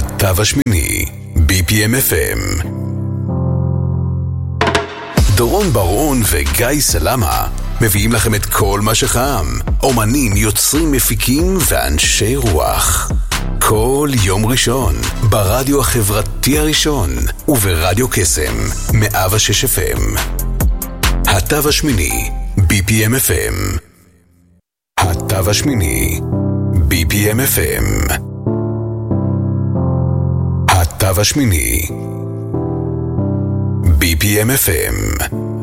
התו השמיני, BPM FM. דורון ברון וגיא סלמה מביאים לכם את כל מה שחם. אומנים, יוצרים, מפיקים ואנשי רוח. כל יום ראשון, ברדיו החברתי הראשון, וברדיו קסם, 106 FM. התו השמיני, BPM FM. התו השמיני, BPM FM. התו השמיני, BPM FM.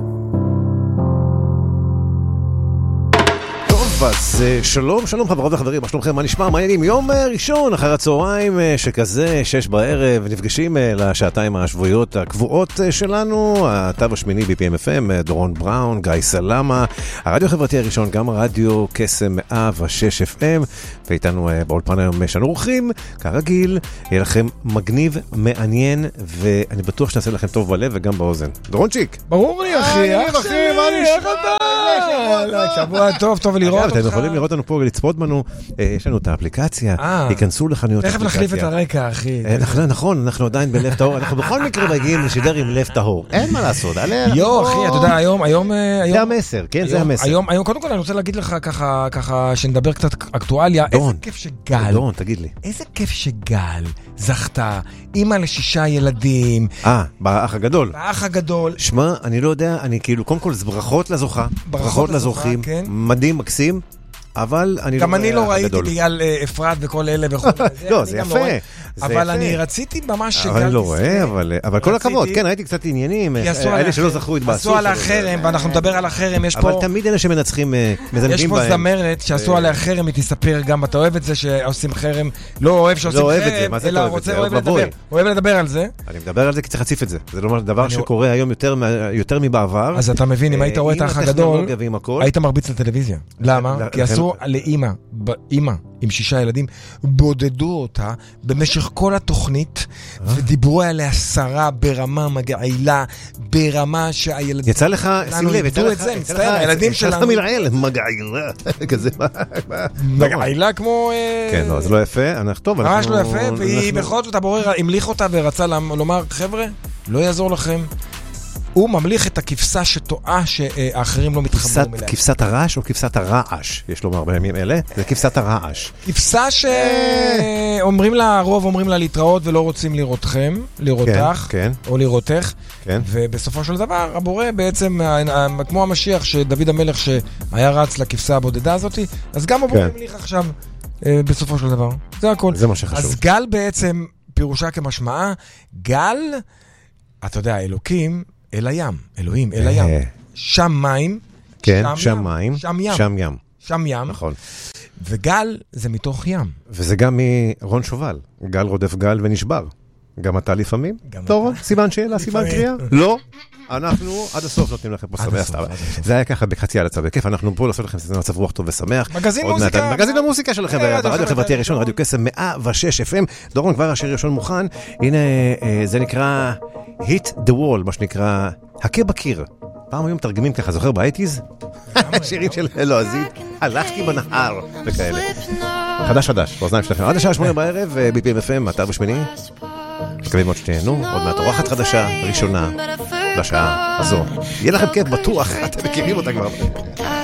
אז שלום, שלום חברות וחברים, מה שלומכם? מה נשמע? מה העניינים? יום ראשון אחר הצהריים שכזה, 6 בערב, נפגשים לשעתיים השבועיות הקבועות שלנו, התו השמיני BPM FM, דורון בראון, גיא סלמה, הרדיו החברתי הראשון, גם הרדיו קסם 106 FM, ואיתנו באולפן היום יש לנו אורחים, כרגיל, יהיה לכם מגניב, מעניין, ואני בטוח שנעשה לכם טוב בלב וגם באוזן. דורון צ'יק. ברור לי אחי, אח שלי, מה נשמע? שבוע טוב, טוב לראות. אתם יכולים לראות לנו פה ולצפות בנו, יש לנו את האפליקציה, ייכנסו לחנויות אפליקציה. תכף נחליף את הרקע, אחי. נכון, אנחנו עדיין בלב טהור, אנחנו בכל מקרה מגיעים לשדר עם לב טהור, אין מה לעשות. יו, אחי, אתה יודע, היום... זה המסר, כן, זה המסר. היום, קודם כל אני רוצה להגיד לך ככה, שנדבר קצת אקטואליה, איזה כיף שגל. דורון, תגיד לי. איזה כיף שגל זכתה, אמא ל6 ילדים. באח הגדול. באח הגדול. שמה, אני לא יודע, אני כאילו, קודם כל, ברכות לזוכה. ברכות לזוכים. מדהים, מקסים. אבל אני גם אני לא ראיתי בגלל אפרת וכל אלה וכל זה. לא, זה יפה. אבל אני רציתי ממש שגל... אבל אני לא רואה, אבל כל הכבוד, כן, ראיתי קצת עניינים, אלה שלא זכרו התבאסו. עשו על החרם, ואנחנו נדבר על החרם, יש פה... אבל תמיד אלה שמנצחים, מזנבים בהם. יש פה זמרת שעשו עליה חרם, היא תספר גם, אתה אוהב את זה שעושים חרם, לא אוהב שעושים חרם, אלא אוהב לדבר על זה. אני מדבר על זה כי צריך להציף את זה. זה לא דבר שקורה היום יותר מבעבר. אז אתה מבין, אם היית רואה את האח הגדול, היית מרביץ לטלוויזיה. למה? כי עשו לאמא, עם 6 ילדים, בודדו אותה במשך כל התוכנית, ודיברו עליה שרה ברמה מגעילה, ברמה שהילדים... יצא לך, שים לב, יצא לך, מצטער, הילדים שלנו... יצא לך מלעיל, מגעילה, כזה, מגעילה כמו... כן, לא, זה לא יפה, טוב, ממש לא יפה, והיא בכל זאת הבורר המליך אותה ורצה לומר, חבר'ה, לא יעזור לכם. הוא ממליך את הכבשה שטועה שהאחרים לא מתחברים אליה. כבשת הרעש או כבשת הרעש? יש לומר בימים אלה. זה כבשת הרעש. כבשה שאומרים לה, הרוב אומרים לה להתראות ולא רוצים לראותכם, לראותך, או לראותך. ובסופו של דבר, הבורא בעצם, כמו המשיח שדוד המלך שהיה רץ לכבשה הבודדה הזאת, אז גם הבורא המליך עכשיו בסופו של דבר. זה הכל. זה מה שחשוב. אז גל בעצם, פירושה כמשמעה, גל, אתה יודע, אלוקים, אל הים, אלוהים, אל הים. שם מים. כן, שם מים. שם ים. שם ים. שם ים. נכון. וגל זה מתוך ים. וזה גם מרון שובל. גל רודף גל ונשבר. גם אתה לפעמים? דורון, סימן שאלה, סימן קריאה? לא. אנחנו עד הסוף נותנים לכם פה שמח. זה היה ככה בחצי על הצו. בכיף, אנחנו פה לעשות לכם מצב רוח טוב ושמח. מגזין מוזיקה. מגזין המוזיקה שלכם. ברדיו החברתי הראשון, רדיו קסם 106 FM. דורון, כבר השיר ראשון מוכן. הנה, זה נקרא Hit the Wall, מה שנקרא הכה בקיר. פעם היום תרגמים ככה, זוכר באייטיז? שירים של אלועזית, הלכתי בנהר וכאלה. חדש, באוזניים שלכם. עד השעה 8 בערב, BPM FM, התו השמיני. מקווים מאוד שתהנו, עוד מעט אורחת חדשה, ראשונה, לשעה הזו. יהיה לכם כיף בטוח, אתם מכירים אותה כבר.